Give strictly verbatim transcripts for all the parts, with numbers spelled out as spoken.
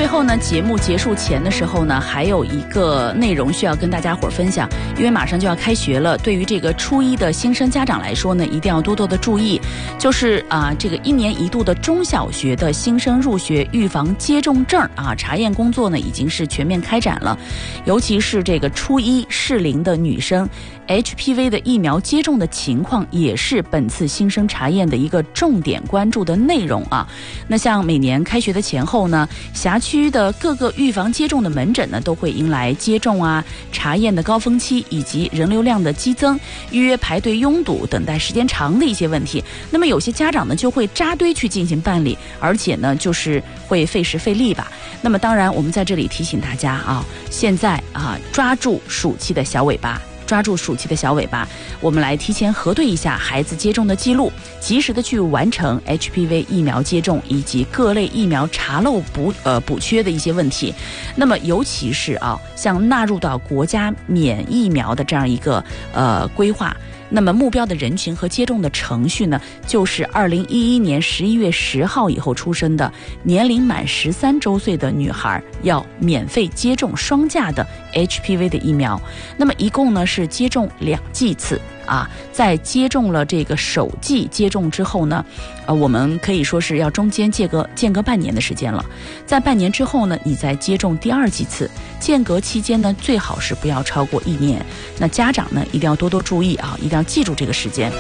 后呢，节目结束前的时候呢，还有一个内容需要跟大家伙儿分享，因为马上就要开学了，对于这个初一的新生家长来说呢，一定要多多的注意，就是啊，这个一年一度的中小学的新生入学预防接种证啊，查验工作呢已经是全面开展了，尤其是这个初一适龄的女生 H P V 的疫苗接种的情况，也是本次新生查验的一个重点关注的内容啊。那像每年开学的前后呢，辖区的各个预防接种的门诊呢，都会迎来接种啊、查验的高峰期，以及人流量的激增、预约排队拥堵、等待时间长的一些问题。那么有些家长呢，就会扎堆去进行办理，而且呢，就是会费时费力吧。那么当然，我们在这里提醒大家啊，现在啊，抓住暑期的小尾巴。抓住暑期的小尾巴，我们来提前核对一下孩子接种的记录，及时的去完成 H P V 疫苗接种以及各类疫苗查漏补呃补缺的一些问题。那么尤其是啊，像纳入到国家免疫苗的这样一个呃规划。那么目标的人群和接种的程序呢，就是二零一一年十一月十号以后出生的年龄满十三周岁的女孩，要免费接种双价的 H P V 的疫苗。那么一共呢是接种两剂次啊，在接种了这个首剂接种之后呢，呃，我们可以说是要中间间隔间隔半年的时间了。在半年之后呢，你再接种第二剂次，间隔期间呢，最好是不要超过一年。那家长呢，一定要多多注意啊，一定要记住这个时间。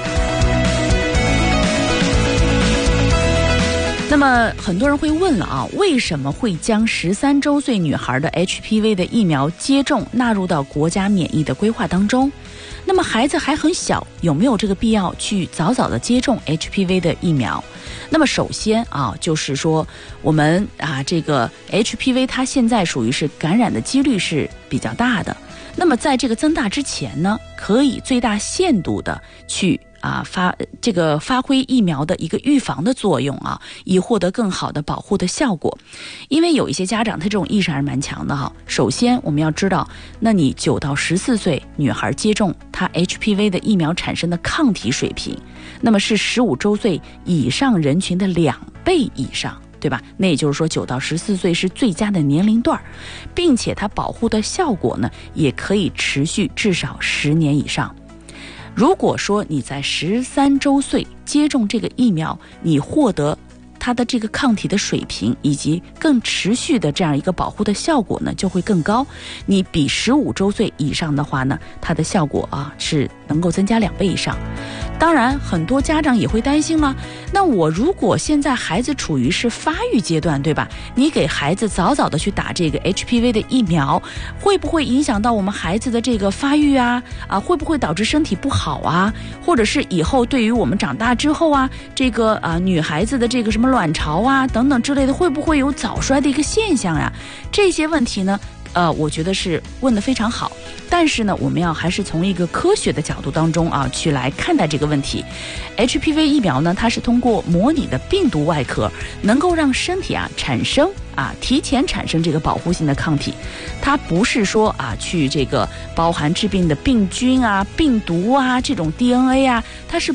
那么很多人会问了啊，为什么会将十三周岁女孩的 H P V 的疫苗接种纳入到国家免疫的规划当中？那么孩子还很小，有没有这个必要去早早的接种 H P V 的疫苗？那么首先啊，就是说我们啊这个 H P V 它现在属于是感染的几率是比较大的。那么在这个增大之前呢，可以最大限度的去啊发这个发挥疫苗的一个预防的作用啊，以获得更好的保护的效果。因为有一些家长他这种意识还是蛮强的哈。首先我们要知道，那你九到十四岁女孩接种她 H P V 的疫苗产生的抗体水平，那么是十五周岁以上人群的两倍以上。对吧？那也就是说九到十四岁是最佳的年龄段，并且它保护的效果呢，也可以持续至少十年以上。如果说你在十三周岁接种这个疫苗，你获得它的这个抗体的水平以及更持续的这样一个保护的效果呢，就会更高。你比十五周岁以上的话呢，它的效果啊是能够增加两倍以上。当然很多家长也会担心了，那我如果现在孩子处于是发育阶段，对吧？你给孩子早早的去打这个 H P V 的疫苗，会不会影响到我们孩子的这个发育啊？啊，会不会导致身体不好啊？或者是以后对于我们长大之后啊，这个啊女孩子的这个什么卵巢啊等等之类的，会不会有早衰的一个现象呀？这些问题呢，呃，我觉得是问得非常好。但是呢，我们要还是从一个科学的角度当中啊，去来看待这个问题。H P V 疫苗呢，它是通过模拟的病毒外壳，能够让身体啊产生啊提前产生这个保护性的抗体。它不是说啊去这个包含致病的病菌啊、病毒啊这种 D N A 啊，它是